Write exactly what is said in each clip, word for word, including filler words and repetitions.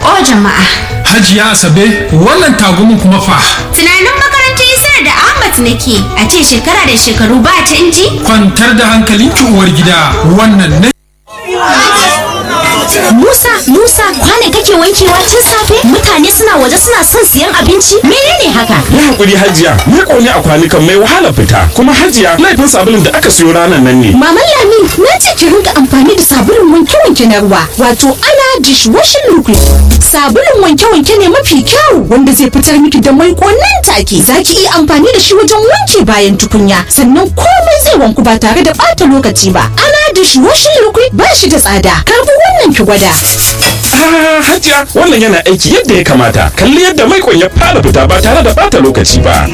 O jama'a. Hajiya Asabe, wannan tagumin kuma fa. Tunanin makarantar Isra da Ahmad nake, a ce shekara da shekaru ba canji? Kwantar da hankalinki uwar gida, wannan ne. Musa, Musa, kwane kake wankewa tun safe? Mutane suna waje suna son siyan abinci. Menene haka? Ya hakuri Hajiya, ni ƙone a kwanukan mai wahala fita. Kuma Hajiya, laifin sabulun da aka siyo ranar nan ne. Maman Lami, na ce ki rinka amfani da sabulun wanke-wanke na ruwa, wato ana dishwashing liquid. Sabulun wanke-wanke ne mafi kyau wanda zai fitar miki da maiko nan take. Za ki iya amfani da shi wajen wanke bayan tukunya, sannan komai zai wanku ba tare da ɓata lokaci ba. Ana dishwashing liquid ba shi da tsada. Karbi wannan ki gwada. Ah, Hajiya, wannan yana aiki yadda ya kamata. Kalli yadda maikon ya fara fita ba tare da bata lokaci ba.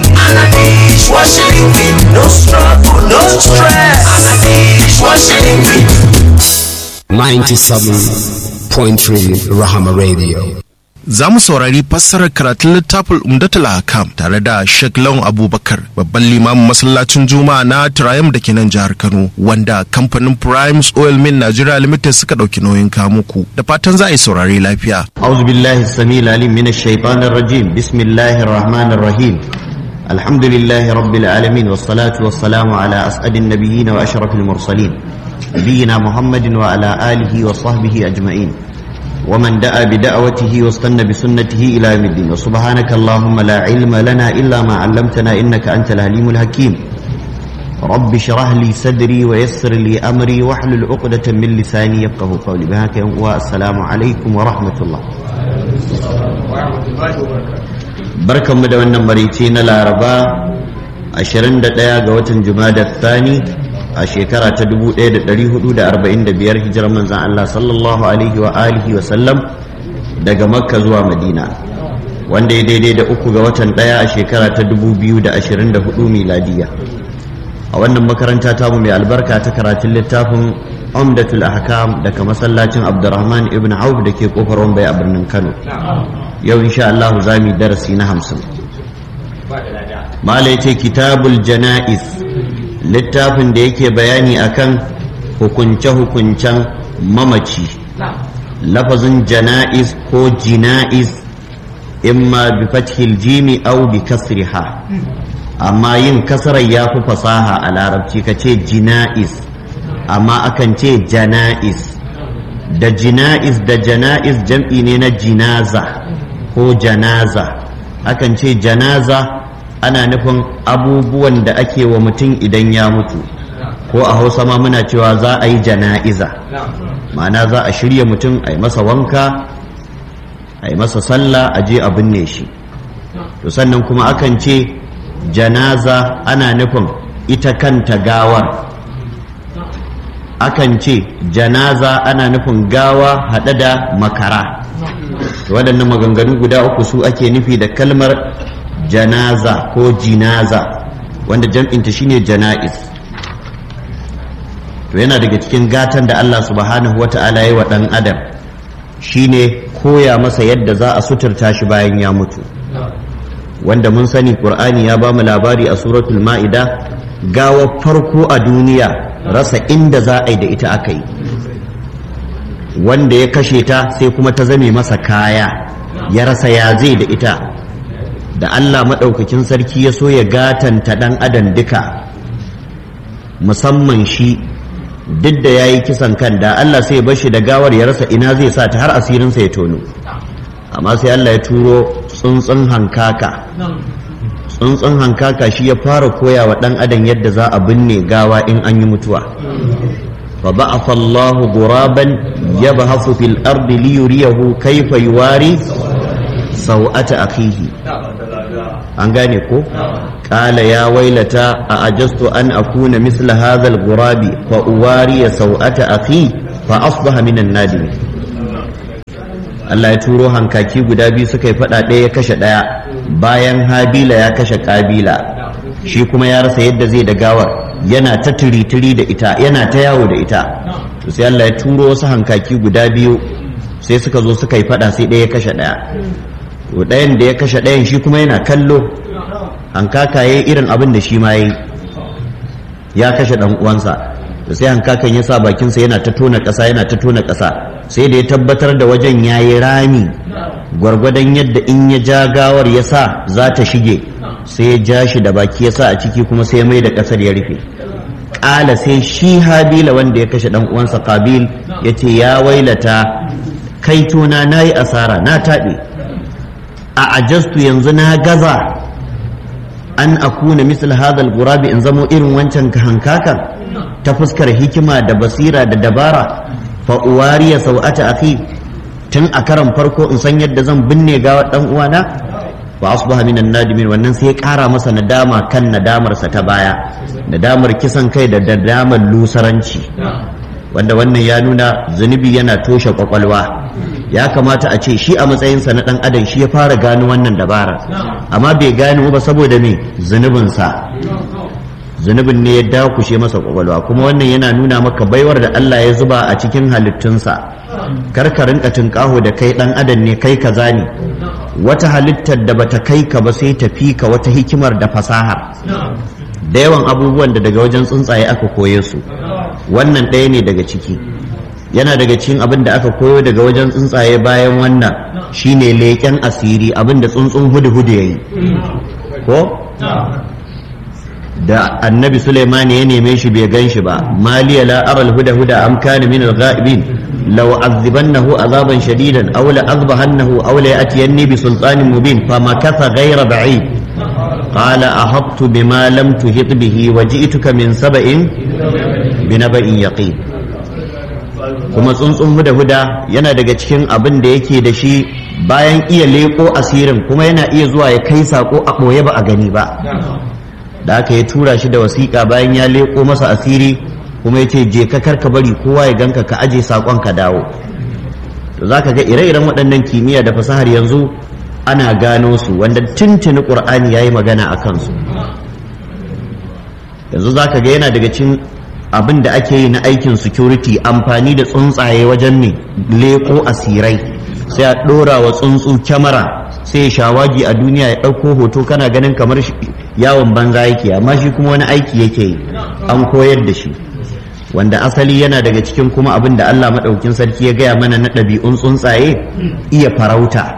ninety-seven point three Rahama Radio. Za mu saurari fassarar karatun littafin Umdatul Ahkam tare da Sheikh Lawan Abubakar, babban limamin masallacin Juma'a na Triumph da ke nan jihar Kano, wanda kamfanin Primes Oil Mill Nigeria Limited suka dauki nauyin kawo muku. Da fatan za a yi saurari lafiya. A'udhu billahi as-sami'il alim minash shaitanir rajim. Bismillahir rahmanir rahim. Alhamdulillahi rabbil alamin was salatu was salamu ala as'adin nabiyyin wa ashrafil mursalin. Nabiyina Muhammadin wa ala alihi wa sahbihi ajma'in. ومن دعا بدعوته واستنى بسنته إلى يوم الدين وسبحانك اللهم لا علم لنا إلا ما علمتنا إنك أنت العليم الحكيم رب اشرح لي صدري ويسر لي أمري واحلل عقدة من لساني يفقهوا قولي بهاك والسلام عليكم ورحمة الله بركة مدونة مريتين العرباء عشرين دقيقة قوة جمادى الثاني a shekara ta dubu ɗaya da ɗari hudu da arba'in da biyar hijirar manzan Allah sallallahu alaihi wa alihi wa sallam daga Makka zuwa Madina, wanda ya daidai da uku ga watan ɗaya a shekara ta dubu biyu da ashirin da hudu miladiya. A wannan makaranta tamu mai albarka ta karatun littafin Umdatul Ahkam daga masallacin Abdurrahman ibn Auf da ke kofar Wambai a birnin Kano. Yau insha Allah za mu yi darasi na hamsin. Mala yace Kitabul Jana'iz, littafin da yake bayani akan hukunce-hukuncen mamaci. Lafazin jana'iz ko jina'iz imma bi fathil jimi aw bi kasriha, amma yin kasarar ya fi fasaha a larabci ka ce jina'iz, amma akan ce jana'iz. Da jina'iz da jana'iz jam'i ne na jinaza ko janaza. Akan ce janaza ana nufin abubuwan da ake wa mutum idan ya mutu, ko a Hausa ma muna cewa za a yi jana'iza, ma'ana za a shirya mutum a yi masa wanka, a yi masa sallah, a je a binne shi. To sannan kuma akan ce janaza ana nufin ita kanta gawar. Akan ce janaza ana nufin gawa haɗe da makara. Waɗannan maganganu guda uku su ake nufi da kalmar janaza ko jinaza, wanda jam'inta shine jana'iz. To yana daga cikin gatan da Allah subhanahu wata'ala ya wa ɗan adam shine koya masa yadda za a suturta shi bayan ya mutu, wanda mun sani Qur'ani ya ba mu labari a suratul Ma'ida, gawa farko a duniya rasa inda za a yi da ita aka yi, wanda ya kashe ta sai kuma ta zame masa kaya, ya rasa ya zai da ita. Da Allah maɗaukakin sarki ya so ya gatanta ɗan adam duka, musamman shi, duk da ya yi kisan kan, da Allah sai ya bar shi da gawar ya rasa ina zai sa ta har asirinsa ya tono. Amma sai Allah ya turo tsuntsun hankaka. Tsuntsun hankaka shi ya fara koya wa ɗan adam yadda za a binne gawa in an yi mutuwa. Fa ba'atha Allahu ghuraban yabhasu fil ardi liyuriyahu kayfa yuwari sau'ata akhihi. An gane ko? Qala ya wailata a ajastu an akuna misla hadha al-ghurabi fa uwariya sau'ata akhi fa asbaha minan nadimin. Allah ya turo hankaki guda biyu suka yi fada, ɗaya ya kashe ɗaya, bayan Habila ya kashe Kabila, shi kuma ya rasa yadda zai da gawar, yana ta tiri-tiri da ita, yana ta yawo da ita. To sai Allah ya turo wasu hankaki guda biyu, sai suka zo suka yi fada, sai ɗaya ya kashe ɗaya. To ɗayan da ya kashe ɗayan shi kuma yana kallo, hankaka ya yi irin abin da shi ma ya yi, ya kashe ɗan uwansa. To sai hankakan ya sa bakinsa yana ta tona ƙasa, yana ta tona ƙasa, sai da ya tabbatar da wajen yayi rami gwargwadon yadda in ya ja gawar ya sa za ta shige, sai ya ja shi da baki ya sa a ciki kuma sai ya mai da ƙasar ya rufe. Ƙala sai shi Habila wanda ya kashe ɗan uwansa Qabil ya ce ya wailata kaitona na yi asara na taɓe, a ajastu yanzu na gaza an akuna misal hadal gurabi in zamo irin wancan hankakan ta fuskar hikima da basira da dabara, fa uwariya sau'ata akhi tun a karan farko in san yadda zan binne gawar dan uwana. Fa asbaha minan nadimin, wannan sai ya kara masa nadama kan nadamarsa ta baya, nadamar kisan kai da nadamar lusaranci, wanda wannan ya nuna zunubi yana toshe kwakwalwa. Ya kamata a ce shi a matsayinsa na dan adam shi ya fara gano wannan dabara, amma bai gano ba saboda me zunubinsa, zunubin ne ya dakushe masa kwakwalwa. Kuma wannan yana nuna maka baiwar da Allah ya zuba a cikin halittunsa. Karka rinka tunƙaho da kai dan adam ne, kai kaza ne. Wata halittar da bata kai ka ba sai tafi ka wata hikimar da fasahar. Da yawan abubuwan da daga wajen tsuntsaye aka koye su, wannan ɗaya ne daga ciki. Yana daga cikin abin da aka koyo daga wajen tsuntsaye bayan wannan shine leƙen asiri, abin da tsuntsun hudu-hudu ya yi. Ko? Da annabi Suleiman ya neme shi bai gan shi ba, maliya la aral huda-huda am kana min al-ghaibin law azibannahu azaban shadidan aw la azbahannahu aw la yatiyanni bi sultanin mubin famakatha ghayra ba'id qala ahabtu bima lam tuhit bihi wa ji'tuka min sab'in binaba'in yaqin. Kuma tsuntsun huda-huda yana daga cikin abin da yake da shi bayan iya leko asirin, kuma yana iya zuwa ya kai sako a ɓoye ba a gani ba. Da aka ya tura shi da wasiƙa bayan ya leko masa asiri, kuma ya ce je ka karka bari kowa ya ganka, ka aje saƙon ka dawo. To za ka ga ire-iren waɗannan kimiyya da fasahar yanzu ana gano su, wanda tuntuni ƙur'ani ya yi magana a kansu. Yanzu za ka ga yana daga cikin abin da ake yi na aikin security, amfani da tsuntsaye wajen ne leko asirai. Sai a ɗora wa tsuntsu kyamara, sai ya shawagi a duniya ya ɗauko hoto, kana ganin kamar yawon banza yake, amma shi kuma wani aiki yake yi, an koyar da shi. Wanda asali yana daga cikin kuma abin da Allah maɗaukin sarki ya gaya mana na ɗabi'un tsuntsaye, iya farauta.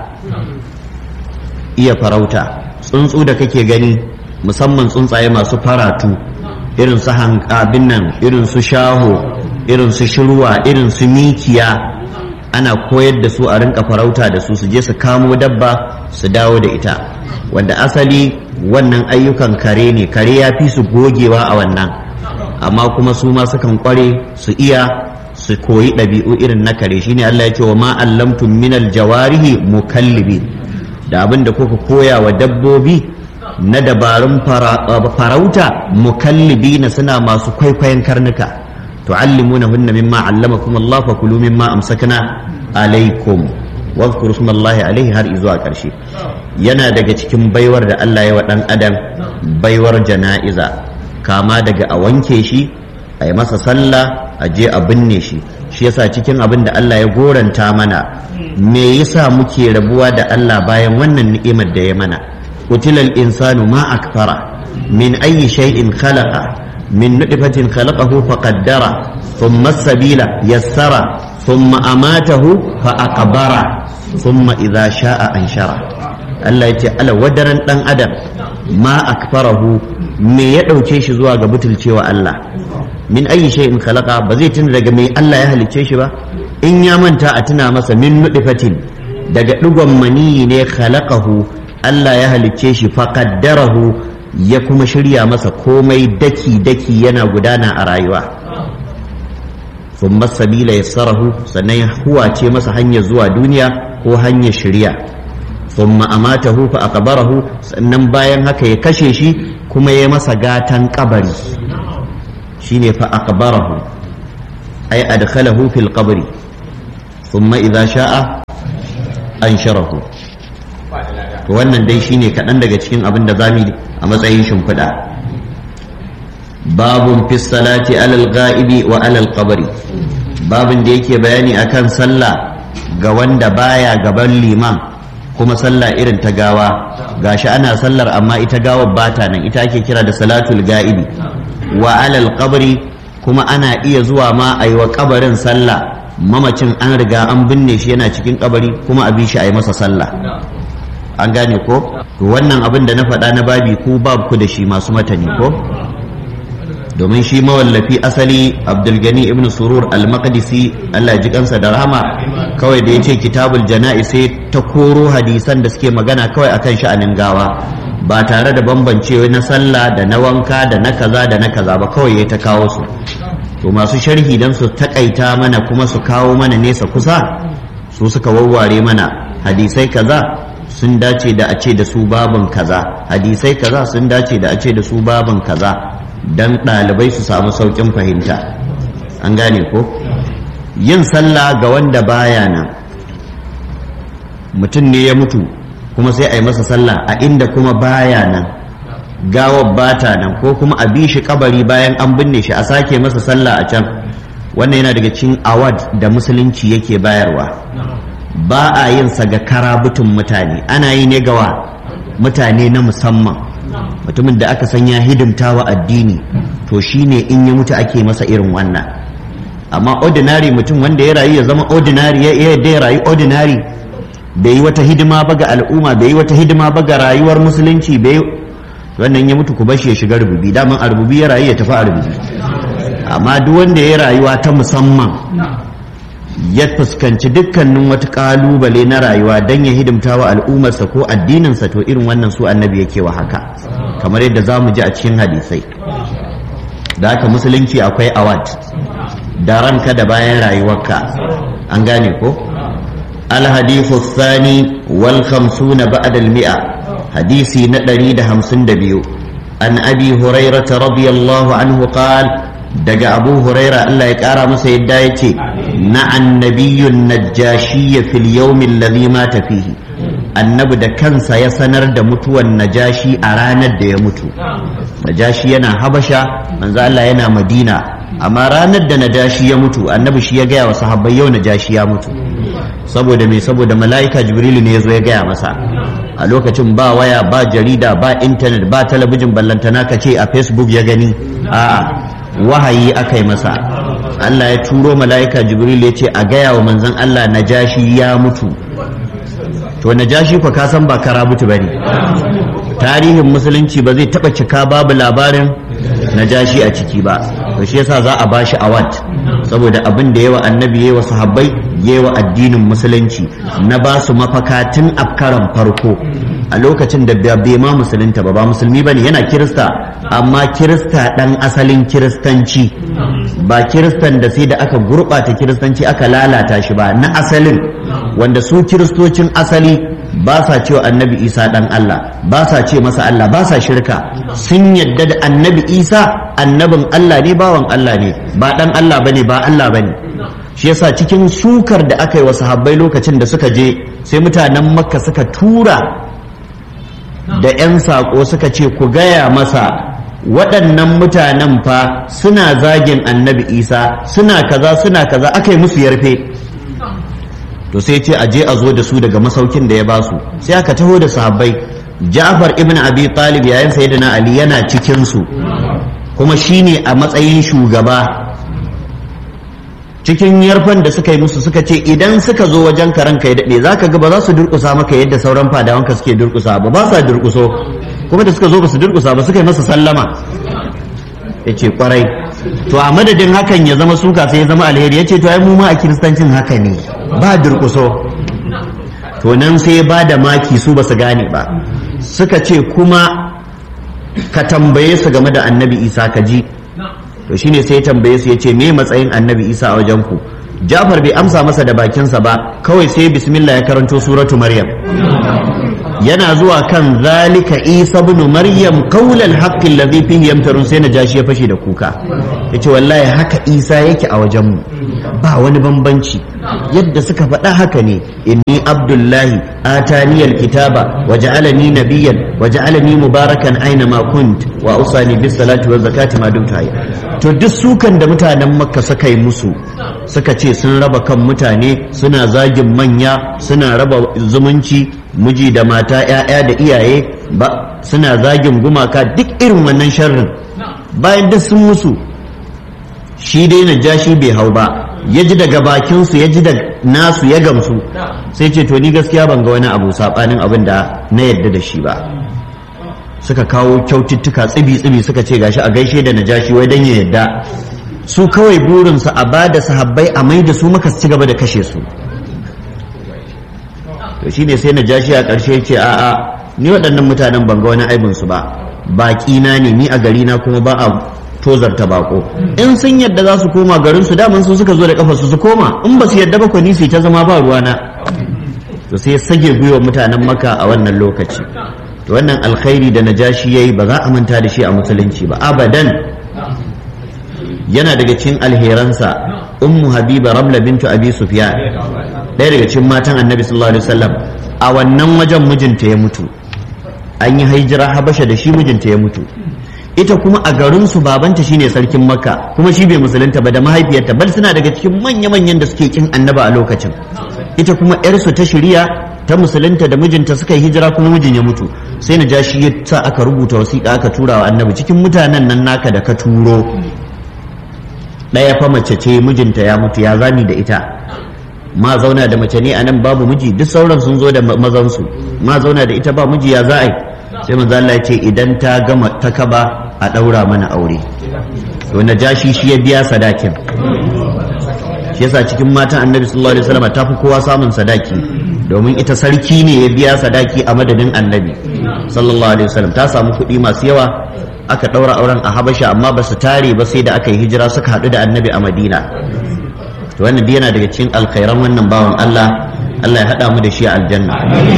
Iya farauta. Tsuntsu da kake gani, musamman tsuntsaye masu faratu, irin su hankabin nan, irin su shaho, irin su shirwa, irin su mikiya, ana koyar da su a rinka farauta da su, su je su kamo dabba su dawo da ita. Wanda asali wannan ayyukan kare ne, kare ya fi su gogewa a wannan, amma kuma su ma sukan kware su iya su koyi ɗabi'u irin na kare. Shine Allah ya ce wa ma allamtum minal jawarihi mukallibin, da abin da kuka koya wa dabbobi na dabarun farauta, mukallibina suna masu kwaikwayon karnuka. tu'allimunahunna mimma allamakum Allah fa kulu mimma amsakna alaikum wadhkuru smallahi alaihi har izuwa karshe. Yana daga cikin baiwar da Allah ya wa dan adam, baiwar jana'iza, kama daga a wanke shi, a yi masa sallah, a je a binne shi. Shi yasa cikin abin da Allah ya goranta mana, me yasa muke rabuwa da Allah bayan wannan ni'imar da ya mana? Qutilal insanu ma akfara min ayyi shay'in khalaqa min nutfatin khalaqahu faqaddara thumma as-sabila yassara thumma amatahu fa aqbara thumma idha sha'a anshara. Allah ya ce ala wadaran dan adam, ma akfarahu, me ya dauke shi zuwa ga butulcewa Allah? Min ayi shay'in khalaqa, ba zai tuna daga me Allah ya halicce shi ba? In ya manta a tuna masa min nutfatin, daga digon maniyi ne khalaqahu, Allah ya halicce shi, faqaddarahu, ya kuma shirya masa komai daki daki yana gudana a rayuwa. Thumma sabila yassarahu, sannan ya huwace masa hanyar zuwa duniya ko hanyar shirya. Thumma amatahu fa aqbarahu, sannan bayan haka ya kashe shi kuma ya masa gatan kabari. Shine fa aqbarahu ay adkhalahu fil qabri thumma idha sha'a ansharahu. To wannan dai shine kaɗan daga cikin abin da zamu a matsayin shimfiɗa. Babun fi salati alal ghaibi wa alal qabri, babin da yake bayani akan sallah ga wanda baya gaban liman, kuma sallah irin ta gawa. Gashi ana sallar amma ita gawar bata nan, ita ake kira da salatul ghaibi. Wa alal qabri, kuma ana iya zuwa ma a yi wa kabarin sallah mamacin an riga an binne shi yana cikin kabari kuma a bi shi a yi masa sallah. An gane ko? Wannan abin da na faɗa na babi ku babu ku da shi masu matani ko? Domin shi mawallafi asali Abdulgani ibn Surur al-Maqdisi Allah ji kansa da rahama, kawai da ya ce kitabul jana'i sai ta koro hadisan da suke magana kawai akan sha'anin gawa ba tare da bambancewa na sallah da na wanka da na kaza da na kaza ba, kawai ya ta kawo su. To masu sharhi dan su takaita mana kuma su kawo mana nesa kusa, su suka wawware mana hadisai kaza sun dace da a ce da su babin kaza, hadisai kaza sun dace da a ce da su babin kaza, dan ɗalibai su samu sauƙin fahimta. An gane ko? Yin sallah ga wanda baya nan, mutum ne ya mutu kuma sai a yi masa sallah a inda kuma baya nan, gawar bata nan, ko kuma a bi shi kabari bayan an binne shi a sake masa sallah a can. Wannan yana daga cikin awad da musulunci yake bayarwa. Ba a yin sa ga karabutun mutane, ana yi ne gawa mutane na musamman. Mutumin da aka san ya hidimta wa addini, to shine in ya mutu ake masa irin wannan. Amma ordinary mutum wanda ya rayu ya zama ordinary, ya yadda ya rayu ordinary, bai yi wata hidima ba ga al'umma, bai yi wata hidima ba ga rayuwar musulunci, bai wannan ya mutu ku bashi ya shiga rububi. Daman a rububi ya rayu ya tafi a rububi. Amma duk wanda ya rayuwa ta musamman ya fuskanci dukkanin wata kalubale na rayuwa don ya hidimta wa al'ummarsa ko addininsa, to irin wannan su annabi yake wa haka, kamar yadda za mu ji a cikin hadisai. Da haka musulunci akwai awad da ranka da bayan rayuwarka. An gane ko? Al-hadithu thani wal khamsuna ba'da al-mi'a, hadisi na ɗari da hamsin da biyu. An abi hurairah radiyallahu anhu qala, daga abu huraira Allah ya kara masa yadda ya ce, na annabiyun najashiyya fil yawmin ladhi mata fihi, annabi da kansa ya sanar da mutuwan najashi a ranar da ya mutu. Najashi yana habasha, manzo Allah yana madina, amma ranar da najashi ya mutu annabi shi ya gaya wa sahabbai yau najashi ya mutu. Saboda me? Saboda mala'ika jibrilu ne ya zo ya gaya masa. A lokacin ba waya, ba jarida, ba intanet, ba talabijin ballantana ka ce a facebook ya gani, a'a wahayi aka yi masa. Allah ya turo mala'ika jibril ya ce a gaya wa manzon Allah najashi ya mutu. To najashi kwa ka san ba karabutu bane, tarihin musulunci ba zai taba cika babu labarin najashi a ciki ba. To shi yasa za a bashi award saboda abin da yawa annabi yayi wa sahabbai, yayi wa addinin musulunci, na ba su mafaka tun afkaran farko a lokacin da bai ma musulunta ba, ba musulmi bane, yana kirista, amma kirista dan asalin kiristanci, ba kiristan da sai da aka gurbata kiristanci aka lalata shi ba, na asalin wanda su kiristocin asali ba sa cewa annabi isa dan Allah, ba sa ce masa Allah, ba sa shirka, sun yadda da annabi isa annabin Allah ne, bawan Allah ne, ba dan Allah bane, ba Allah bane. Shi yasa cikin sukar da aka yi wa sahabbai lokacin da suka je, sai mutanen makka suka tura da 'yan saƙo suka ce ku gaya masa waɗannan mutanen fa suna zagin annabi isa, suna kaza suna kaza, aka yi musu yarfe. To sai ce a je a zo da su daga masaukin da ya ba su, sai aka taho da sahabbai. Ja'far ibn Abi Talib yayin sayyidina Ali yana cikin su, kuma shine a matsayin shugaba. Cikin yarfan da suka yi musu suka ce idan suka zo wajen ka ranka ya daɗe za ka ga ba za su durƙusa maka yadda sauran fadawanka suke durƙusa ba, ba sa durƙuso. Kuma da suka zo ba su durƙusa ba, suka yi masa sallama. Ya ce ƙwarai, to a madadin hakan ya zama suka sai ya zama alheri. Ya ce to ai mu ma a kiristancin haka ne, ba durƙuso. To nan sai ya ba da maki, su ba su gane ba. Suka ce kuma ka tambaye su game da annabi Isa ka ji. To shine sai ya tambaye su ya ce me matsayin annabi Isa a wajen ku. Jafar bai amsa masa da bakinsa ba, kawai sai bismillah ya karanto suratu Maryam. Yana zuwa kan zalika Isa ibn Maryam qaulal haqqi alladhi fihi yamtarun, sai najashi ya fashe da kuka. Yace wallahi haka Isa yake a wajen mu, ba wani bambanci, yadda suka faɗa haka ne. Inni Abdullahi atani alkitaba waja'alani nabiyyan waja'alani mubarakan aina ma kunt wa usani bis salati waz zakati ma dumtu hayya. To duk sukan da mutanen Makka suka yi musu, suka ce sun raba kan mutane, suna zagin manya, suna raba zumunci, miji da mata, 'ya'ya da iyaye, ba suna zagin gumaka, duk irin wannan sharrin bayan duk sun musu. Shi dai najashi bai hau ba, ya ji daga bakinsu ya ji da nasu ya gamsu sai ce to ni gaskiya ban ga wani abu saɓanin abin da na yadda da shi ba. Suka kawo kyaututtuka tsibi-tsibi suka ce gashi a gaishe da najashi wai dan ya yadda. Su kawai burinsu a ba da sahabbai a mai da su maka su ci gaba da kashe su. To shine sai najashi a ƙarshe ce a'a ni waɗannan mutanen ban ga wani aibinsu ba, baƙi na ne ni a gari na kuma ba a tozarta bako. In sun yadda za su koma garin su daman su suka zo da kafa su su koma, in ba su yadda ba ko ni su ta zama ba ruwana. To sai sage gwiwa mutanen Makka a wannan lokaci. To wannan alkhairi da najashi yayi ba za a manta da shi a musulunci ba abadan. Yana daga cikin alheransa ummu habiba ramla bintu abi sufyan, ɗaya daga cikin matan annabi sallallahu alaihi wasallam, a wannan wajen mijinta ya mutu. An yi hijira habasha da shi mijinta ya mutu. Ita kuma a garinsu babanta shine sarkin Makka kuma shi bai musulunta ba da mahaifiyarta, bal suna daga cikin manya-manyan da suke kin annaba a lokacin. Ita kuma yarsu ta shirya ta musulunta da mijinta suka yi hijira kuma mijin ya mutu. Sai na ja shi ya sa aka rubuta wasiƙa aka tura wa annabi, cikin mutanen nan naka da ka turo ɗaya fa mace ce mijinta ya mutu, ya zami da ita. Ma zauna da mace ne a nan babu miji, duk sauran sun zo da mazansu, ma zauna da ita ba miji ya za a yi. Sai manzo Allah ya ce idan ta gama ta kaba a daura mana aure. To najashi shi ya biya sadakin. Shi yasa cikin matan annabi sallallahu alaihi wasallam ta fi kowa samun sadaki, domin ita sarki ne ya biya sadaki a madadin annabi sallallahu alaihi wasallam. Ta samu kuɗi masu yawa, aka daura auren a Habasha amma ba su tare ba sai da aka yi hijira suka haɗu da annabi a Madina. To wannan yana daga cikin alkhairan wannan bawan Allah, Allah ya haɗa mu da shi a aljanna.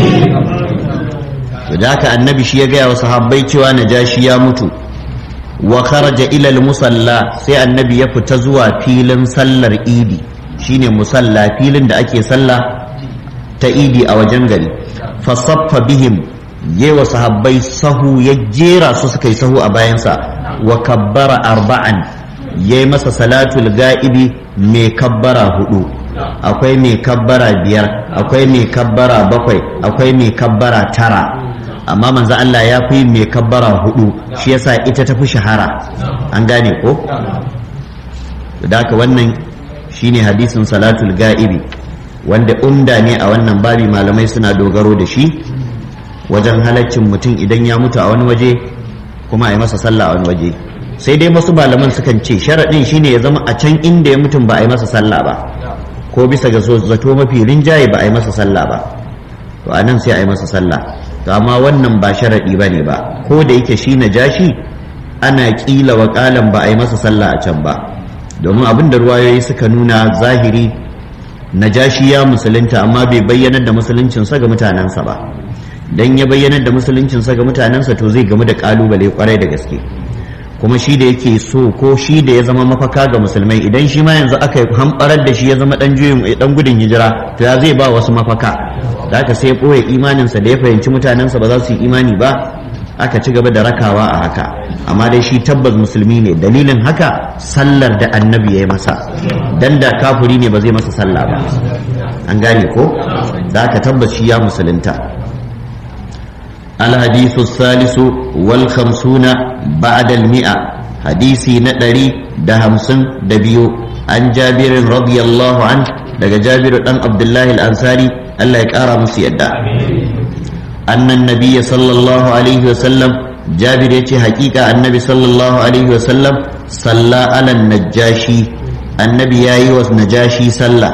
To da haka annabi shi ya gaya wa sahabbai cewa najashi ya mutu. Wa kharaja ila al-musalla, sai annabi ya fita zuwa filin sallar idi, shine musalla, filin da ake sallah ta idi a wajen gari. Fa saffa bihim, yewa sahabbai sahu, ya jera su suka yi sahu a bayansa. Wa kabbara arba'an, yayi masa salatul ga'ibi mai kabbara hudu, akwai mai kabbara biyar, akwai mai kabbara bakwai, akwai mai kabbara tara. Amma manzo Allah ya fi mai kabbara hudu, shi yasa ita tafi shahara. An gane ko? Da haka wannan shine hadisin salatul ga'ibi, wanda umda ne a wannan babi, malamai suna dogaro da shi wajen halaccin mutum idan ya mutu a wani waje kuma a yi masa sallah a wani waje. Sai dai wasu malaman sukan ce sharaɗin shine ya zama a can inda ya mutum ba a yi masa sallah ba, ko bisa ga zato mafi rinjaye ba a yi masa sallah ba, to a nan sai a yi masa sallah. To amma wannan ba sharaɗi ba ne ba, ko da yake shi najashi ana ƙila wa ƙalan ba a yi masa sallah a can ba, domin abin da ruwayoyi suka nuna zahiri najashi ya musulunta amma bai bayyanar da musuluncinsa ga mutanensa ba. Dan ya bayyanar da musuluncinsa ga mutanensa to zai gamu da ƙalubale kwarai da gaske. Kuma shi da yake so, ko shi da ya zama mafaka ga musulmai, idan shi ma yanzu aka hamɓarar da shi ya zama ɗan juyin ɗan gudun hijira, to ya zai ba wasu mafaka. Da aka sai ɓoye imaninsa da ya fahimci mutanensa ba za su yi imani ba, aka ci gaba da rakawa a haka. Amma dai shi tabbas musulmi ne, dalilin haka sallar da annabi ya yi masa, dan da kafuri ne ba zai masa sallah ba. An gane ko? Da aka tabbas shi ya musulunta. الحديث الثالث والخمسون بعد المئة، حديثي ندري دهمسن دبيو، عن جابر رضي الله عنه، لقى جابر بن عبد الله الأنصاري الله يكارى مسيدا، أن النبي صلى الله عليه وسلم، جابر يتي حقيقة النبي صلى الله عليه وسلم صلى على النجاشي، النبي ياي والنجاشي صلى،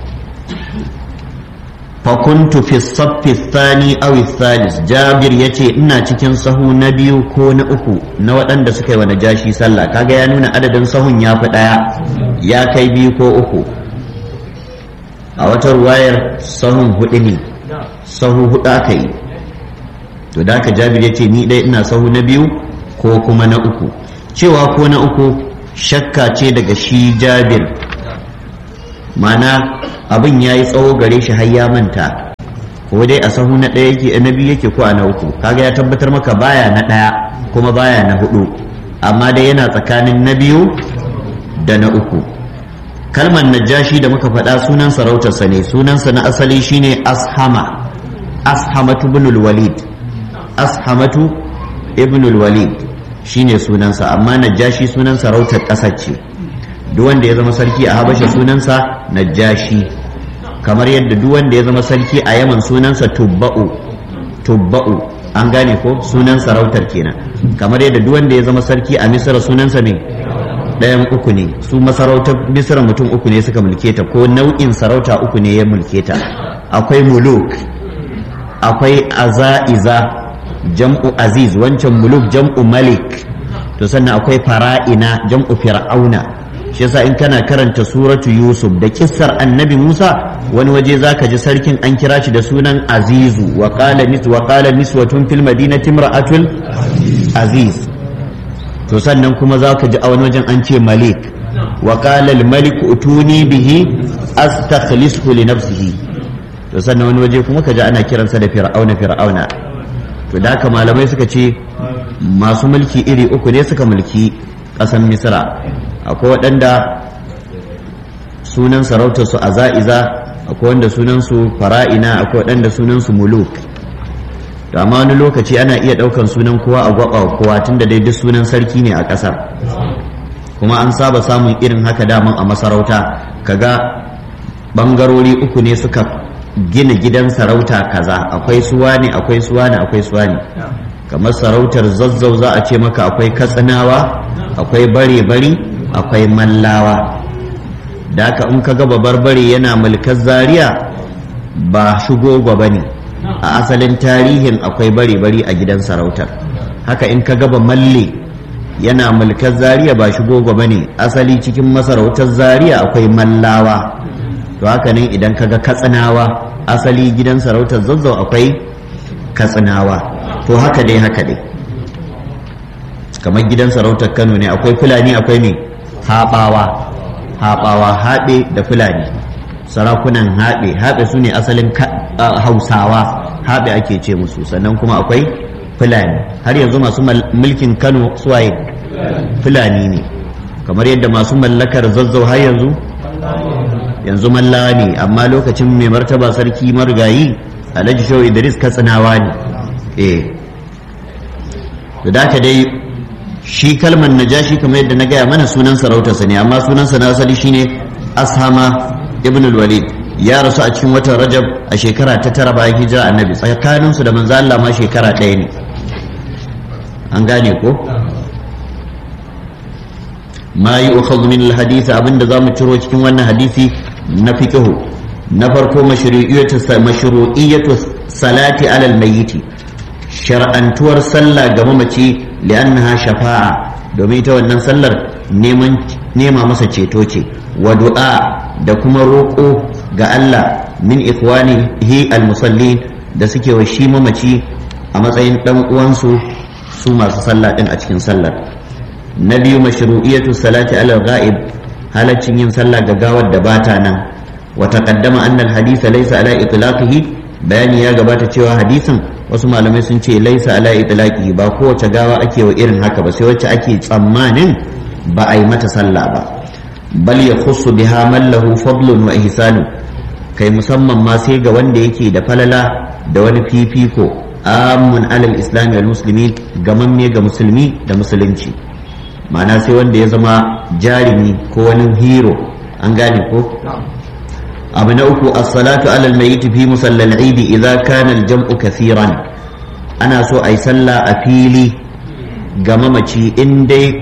fakuntu fi saffi thani aw thalith. Jabir yace ina cikin sahu na biyu ko na uku na waɗanda suka yi wa najashi sallah. Kaga ya nuna adadin sahun ya fi ɗaya, ya kai biyu ko uku. A wata ruwayar sahun hudu ne, sahu hudu aka yi. To da haka Jabir yace ni dai ina sahu na biyu ko kuma na uku. Cewa ko na uku shakka ce daga shi Jabir, mana abin ya yi tsawo gare shi har ya manta, ko dai a sahu na ɗaya yake, na biyu yake, ko a na uku. Kaga ya tabbatar maka baya na ɗaya kuma baya na hudu, amma dai yana tsakanin na biyu da na uku. Kalmar najashi da muka faɗa sunan sarautarsa ne, sunansa na asali shine ashama, ashamatu ibnul walid, ashamatu ibnul walid shine sunansa, amma najashi sunan sarautar ƙasar ce. duk wanda ya zama sarki a habasha sunansa najashi, kamar yadda duk wanda ya zama sarki a yaman sunansa tubba'u tubba'u an gane ko sunan sarautar kenan, kamar yadda duk wanda ya zama sarki a misra sunansa ne ɗayan uku ne, su masarautar misra mutum uku ne suka mulke ta, ko nau'in sarauta uku ne ya mulke ta. Akwai muluk, akwai aza'iza jam'u aziz, wancan muluk jam'u malik, to sannan akwai fara'ina jam'u fir'auna. shi yasa in kana karanta suratu yusuf da kissar annabi musa wani waje zaka ji sarkin an kira shi da sunan azizu wa qala nis wa qala niswatun fil madinati imra'atul aziz. to sannan kuma zaka ji a wani wajen an ce malik wa qala al malik utuni bihi astakhlisuhu li nafsihi. to sannan wani waje kuma kaji ana kiransa da fir'auna fir'auna. to da haka malamai suka ce masu mulki iri uku ne suka mulki ƙasar misra. akwai waɗanda sunan sarautarsu a za'iza, akwai wanda sunansu fara'ina, akwai waɗanda sunansu muluk. da amma wani lokaci ana iya ɗaukan sunan kowa a gwaba kowa tunda dai duk sunan sarki ne a ƙasar, kuma an saba samun irin haka daman a masarauta. kaga ɓangarori uku ne suka gina gidan sarauta kaza, akwai suwa ne akwai suwa ne akwai suwa ne. kamar sarautar zazzau za a ce maka akwai katsinawa, akwai bare-bari, akwai mallawa. da haka in ka gaba barbare yana mulkar zaria ba shugogwa ba ne, a asalin tarihin akwai bare-bari a gidan sarautar. haka in ka gaba malle yana mulkar zaria ba shugogwa ba ne, asali cikin masarautar zaria akwai mallawa. to haka nan idan ka ga katsinawa, asali gidan sarautar zazzau akwai katsinawa. to haka dai haka dai kamar gidan sarautar kano ne akwai fulani akwai ne haɓawa haɓawa haɓe da fulani, sarakunan haɓe haɓe su ne asalin hausawa, haɓe ake ce musu. sannan kuma akwai fulani, har yanzu masu mulkin kano suwaye fulani ne, kamar yadda masu mallakar zazzau har yanzu yanzu mallawa ne, amma lokacin mai martaba sarki marigayi alhaji shehu idris katsinawa ne. eh da haka dai shi kalmar najashi kamar yadda na gaya mana sunan sarautarsa ne, amma sunansa na asali shine ashama ibn al-walid. ya rasu a cikin watan rajab a shekara ta tara bayan hijira annabi, tsakaninsu da manzo Allah ma shekara ɗaya ne. an gane ko ma yi ukhadhu min al-hadith, abinda zamu ciro cikin wannan hadisi na fiqhu. na farko mashru'iyatu mashru'iyatu salati ala al-mayyit, shar'antuwar sallah ga mamaci, li'annaha shafa'a, domin ita wannan sallar neman nema masa ceto ce, wa du'a da kuma roƙo ga Allah min ikhwanihi al-musallin, da suke wa shi mamaci a matsayin dan uwansu su masu sallah din a cikin sallar. na biyu mashru'iyatu salati ala al-ghaib, halaccin yin sallah ga gawar da bata nan. wa taqaddama anna al-hadith laysa ala itlaqihi, bayani ya gabata cewa hadisin wasu malamai sun ce laisa ala itlaqi, ba kowace gawa ake wa irin haka ba, sai wacce ake tsammanin ba a yi mata sallah ba. bal yakhussu biha man lahu fadlun wa ihsanu, kai musamman ma sai ga wanda yake da falala da wani fifiko. amun alal islami wal muslimin, gamamme ga musulmi da musulunci, ma'ana sai wanda ya zama jarumi ko wani hero. an gane ko abu na uku as-salatu ala al-mayyit fi musalla al-eid idza kana al-jam'u kathiran, ana so ai sallah a fili ga mamaci in dai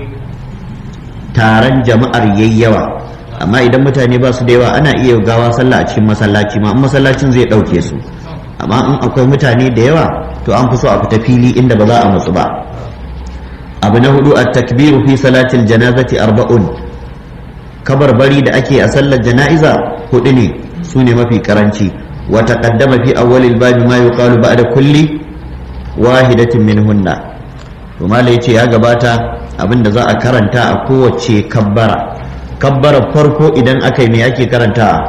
taron jama'ar yayyawa. amma idan mutane ba su da yawa ana iya gawa sallah a cikin masallaci ma, in masallacin zai dauke su. amma in akwai mutane da yawa to an fi so a fita fili inda ba za a matsu ba. abu na hudu at-takbiru fi salatil janazati arba'un, kabarbari da ake a sallar jana'iza hudu ne, su ne mafi karanci. wa taqaddama fi awwalil babi ma yuqalu ba'da kulli wahidatin minhunna, to malai yace ya gabata abinda za a karanta a kowace kabbara. kabbara farko idan aka yi me ake karanta?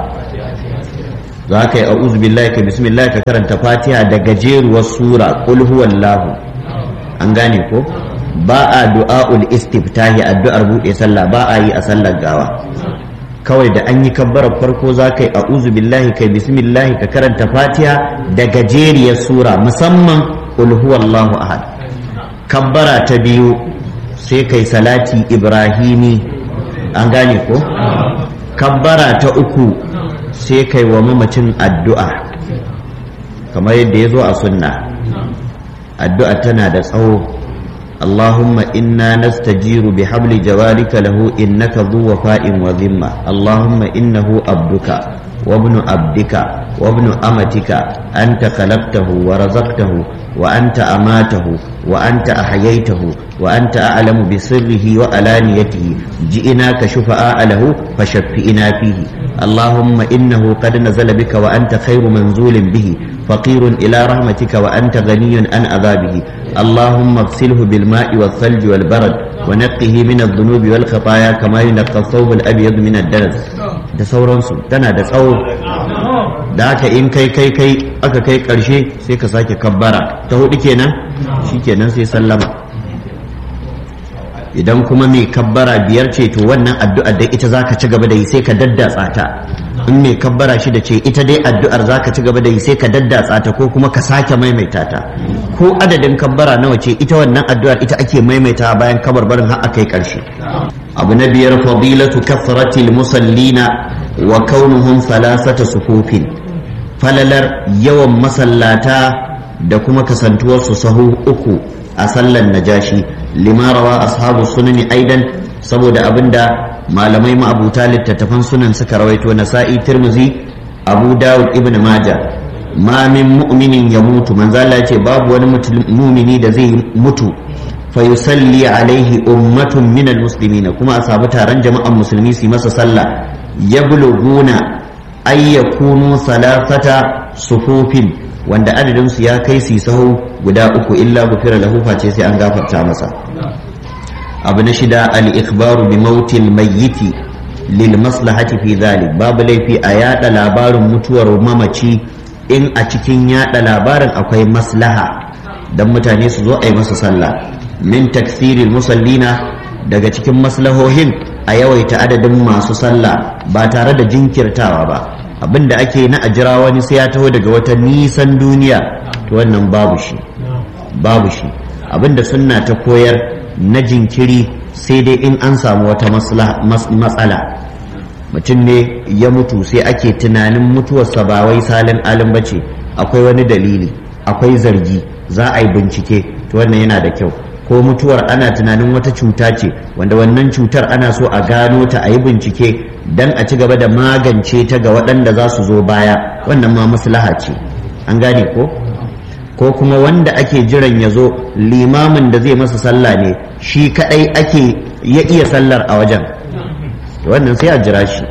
za ka yi a'udhu billahi ka bismillah ka karanta fatiha da gajeruwar sura qul huwallahu. an gane ko ba a du'a'ul istiftahi, addu'ar buɗe sallah ba a yi a sallar gawa. kawai da an yi kabbarar farko za ka yi a'udhu billahi kai bismillahi ka karanta fatiha da gajeriyar sura, musamman qul huwallahu ahad. kabbara ta biyu sai kai salati ibrahimi an gane ko kabbara ta uku sai kai wa mamacin addu'a kamar yadda ya zo a sunna addu'a tana da tsawo اللهم إنا نستجير بحبل جوارك له إنك ذو وفاء وذمة اللهم إنه عبدك وابن عبدك وابن أمتك أنت خلقته ورزقته وأنت أماته وأنت أحييته وأنت أعلم بسره وألانيته جئناك شفعاء له فشفئنا فيه اللهم إنه قد نزل بك وأنت خير منزول به فقير إلى رحمتك وأنت غني عن عذابه اللهم اغسله بالماء والثلج والبرد ونقه من الذنوب والخطايا كما ينقى الثوب الأبيض من الدنس da sauransu tana da tsawo da haka in kai kai kai aka kai karshe sai ka sake kabbara ta hudu kenan shikenan sai sallama idan kuma mai kabbara biyar ce to wannan addu'ar da ita zaka ci gaba da yi sai ka daddatsa ta in mai kabbara shida ce ita dai addu'ar zaka ci gaba da yi sai ka daddatsa ta ko kuma ka sake maimaita ta ko adadin kabbara nawa ce ita wannan addu'ar ita ake maimaita bayan kabarbarin har akai karshe abu na biyar fadilatu kathratil musallina wa kaunuhum thalathata sufufin falalar yawan masallata da kuma kasantuwar su sahu uku a sallan najashi lima rawa ashabu sunani aidan saboda abinda malamai ma'abuta littattafan sunan suka rawaito nasa'i tirmizi abu dawud ibn majah ma min mu'minin ya mutu manzo Allah ce babu wani mu'mini da zai mutu fa yusalli alaihi ummatun min almuslimin kuma a samu taron jama'an musulmi su masa sallah yabluguna ay yakunu salasata sufufin wanda adadin su ya kai su sahu guda uku illa gufira lahu face sai an gafarta masa abu na shida al-ikhbaru bi mautil mayyiti lil maslahati fi dhalik babu laifi a yada labarin mutuwar mamaci in a cikin yada labarin akwai maslaha dan mutane su zo a yi masa sallah min taksiril musallina daga cikin maslahohin a yawaita adadin masu sallah ba tare da jinkirtawa ba abinda ake na ajira wani sai ya taho daga wata nisan duniya to wannan babu shi babu shi abinda sunna ta koyar na jinkiri sai dai in an samu wata matsala mutum ne ya mutu sai ake tunanin mutuwarsa ba wai salin alin bace akwai wani dalili akwai zargi za a yi bincike to wannan yana da kyau ko mutuwar ana tunanin wata cuta ce wanda wannan cutar ana so a gano ta a yi bincike dan a ci gaba da magance ta ga waɗanda za su zo baya wannan ma maslaha ce an gane ko ko kuma wanda ake jiran ya zo limamin da zai masa sallah ne shi kadai ake ya iya sallar a wajen to wannan sai a jira shi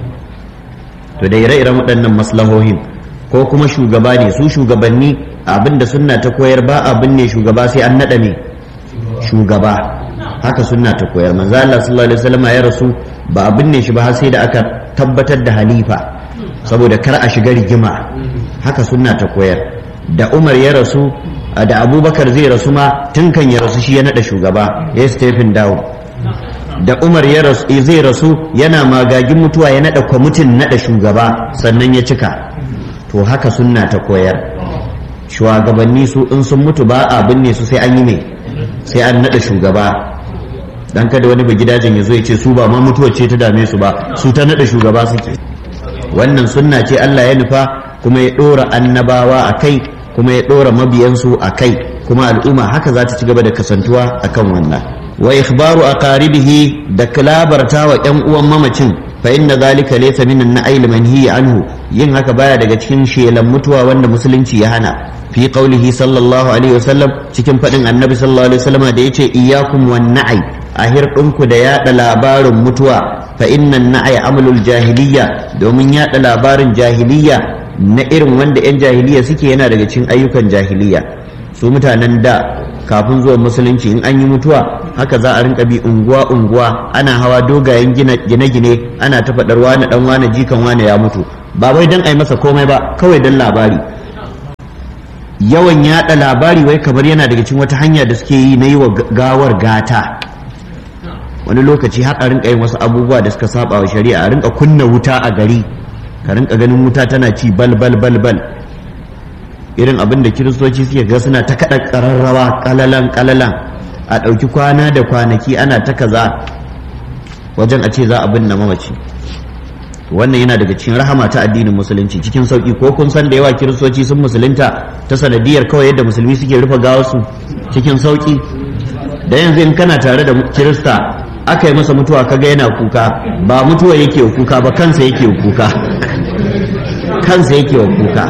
to da ire-iren waɗannan maslahohin ko kuma shugaba ne su shugabanni abinda sunna ta koyar ba abin ne shugaba sai an naɗa ne shugaba haka sunna ta koyar manzo Allah sallallahu alaihi wasallam ya rasu ba abin ne shi ba har sai da aka tabbatar da halifa saboda kar a shiga rigima haka sunna ta koyar da Umar ya rasu da Abubakar zai rasu ma tun kan ya rasu shi ya nada shugaba ya Stephen down da Umar ya rasu zai rasu yana magagin mutuwa ya nada kwamitin nada shugaba sannan ya cika to haka sunna ta koyar shugabanni su in sun mutu ba a binne su sai an yi ne sai an nada shugaba dan kada wani ba gidajen ya zo ya ce su ba ma mutuwar ce ta dame su ba su ta nada shugaba suke wannan sunna ce Allah ya nufa kuma ya dora annabawa a kai kuma ya dora mabiyansu a kai kuma al'umma haka za ta ci gaba da kasantuwa akan wannan wa ikhbaru aqaribihi da kalabarta wa ƴan uwan mamacin fa inna zalika laysa min an-na'il manhi anhu yin haka baya daga cikin shelan mutuwa wanda musulunci ya hana fi qaulihi sallallahu alaihi wasallam cikin fadin annabi sallallahu alaihi wasallam da yace iyyakum wan na'i ahir dinku da yada labarin mutuwa fa inna an-na'i amalul jahiliyya domin yada labarin jahiliyya na irin wanda yan jahiliyya suke yana daga cikin ayyukan jahiliyya su mutanen da kafin zuwan musulunci in an yi mutuwa haka za a rinka bi unguwa unguwa ana hawa dogayen gine-gine ana ta faɗar wani dan wani jikan wani ya mutu ba wai dan ai masa komai ba kawai dan labari yawan yada labari wai kamar yana daga cikin wata hanya da suke yi na yi wa gawar gata wani lokaci har a rinka yin wasu abubuwa da suka saba wa shari'a a rinka kunna wuta a gari ka rinka ganin wuta tana ci bal bal bal bal irin abin da kiristoci suke ga suna ta kaɗa ƙararrawa ƙalalan ƙalalan a ɗauki kwana da kwanaki ana ta kaza wajen a ce za a binne mamaci. Wannan yana daga cikin rahama ta addinin musulunci cikin sauki. Ko kun san da yawa kiristoci sun musulunta ta sanadiyar kawai yadda musulmi suke rufe gawarsu cikin sauki. Da yanzu in kana tare da kirista aka yi masa mutuwa kaga yana kuka, ba mutuwa yake kuka ba, kansa yake kuka kansa yake kuka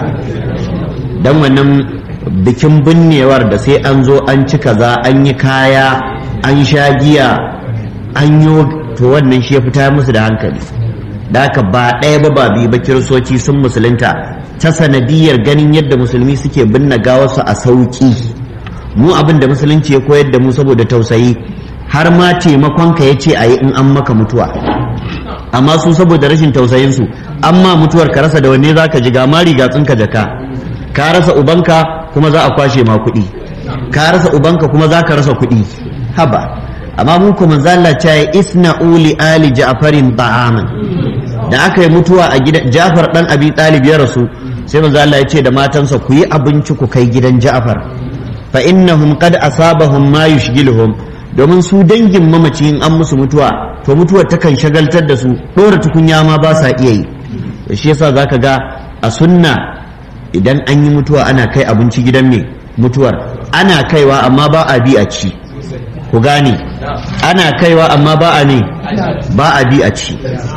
dan wannan bikin binnewar da sai an zo an ci kaza, an yi kaya, an sha giya, an yi, to wannan shi ya fita musu da hankali. Da haka ba ɗaya ba ba biyu ba kiristoci sun musulunta ta sanadiyar ganin yadda musulmi suke binne gawarsu a sauki. Mu abin da musulunci ya koyar da mu saboda tausayi, har ma taimakon ka ya ce a yi in an maka mutuwa, amma su saboda rashin tausayinsu amma mutuwar ka rasa da wanne za ka ji, ga mari ga tsinka jaka, ka rasa ubanka kuma za a kwashe ma kuɗi, ka rasa ubanka kuma za ka rasa kuɗi. Haba, amma mun kuma zalla ta yi isna'u li ali ja'farin ta'aman. Da aka yi mutuwa a gidan Ja'far dan Abi Talib ya rasu, sai manzo Allah ya ce da matansa ku yi abinci ku kai gidan Ja'far, fa innahum qad asabahum ma yushghiluhum, domin su dangin mamaci in an musu mutuwa to mutuwar takan shagaltar da su, dora tukunya ma ba sa iya yi. Shi yasa zaka ga a sunna idan an yi mutuwa ana kai abinci gidan mai mutuwar, ana kaiwa amma ba a bi a ci, ku gane, ana kaiwa amma ba a ne ba a bi a ci,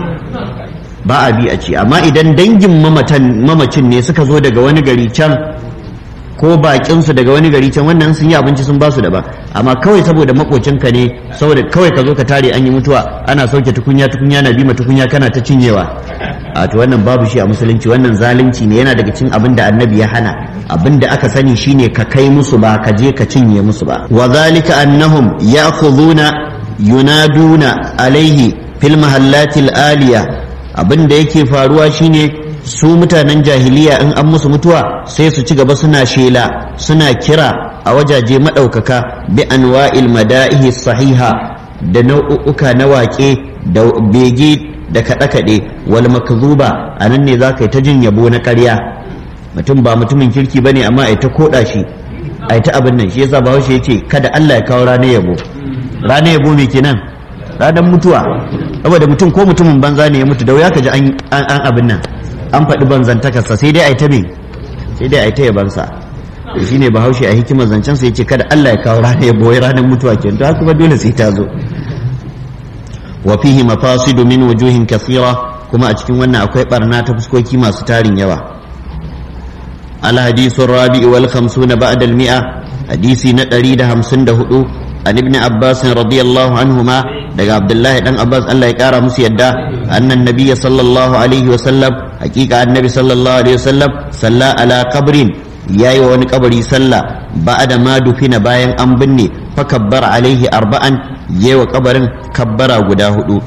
ba a bi a ci. Amma idan dangin mamacin ne suka zo daga wani gari can, ko bakinsu daga wani gari can, wannan sun yi abinci sun basu daban. Amma kawai saboda makocinka ne, saboda kawai ka zo ka tare an yi mutuwa ana sauke tukunya, tukunya na bima tukunya kana ta cinyewa, a to wannan babu shi a musulunci, wannan zalunci ne, yana daga cikin abin da annabi ya hana. Abin da aka sani shine ka kai musu ba ka je ka cinye musu ba. Wa zalika annahum ya'khuduna yunaduna alaihi fil mahallatil aliya. Abin da yake faruwa shine su mutanen jahiliya in an musu mutuwa sai su ci gaba suna shela, suna kira a wajaje madaukaka bi anwa'il mada'ihi sahiha, da nau'uka na waƙe da bege da kaɗe-kaɗe, wal makzuba, a nan ne za ka yi ta jin yabo na ƙarya. Mutum ba mutumin kirki ba ne amma ai ta koɗa shi, ai ta abin nan. Shi yasa Bahaushe ya ce kada Allah ya kawo ranar yabo. Ranar yabo me kenan? Ranar mutuwa. Saboda mutum ko mutumin banza ne ya mutu da wuya ka ji an abin nan, an faɗi banzantakarsa, sai dai ai ta me, sai dai ai ta yabansa. Shi ne Bahaushe a hikimar zancen sa ya ce kada Allah ya kawo ranar yabo, wai ranar mutuwa kenan, to haka kuma dole sai ta zo. Wa fihi mafasidu min wujuhin kathira, kuma a cikin wannan akwai barna ta fuskoki masu tarin yawa. Al hadisu rabi'i wal khamsuna ba'da al mi'a, hadisi na ɗari da hamsin da hudu, an ibn Abbas radiyallahu anhuma, daga Abdullahi dan Abbas Allah ya kara musu yadda, annan nabiyya sallallahu alaihi wa sallam, hakika annabi sallallahu alaihi wa sallam, salla ala qabrin, yayi wa wani kabari sallah, ba'da ma dufina, bayan an binne, fa kabbara alaihi arba'an, yayi wa kabarin kabbara guda hudu.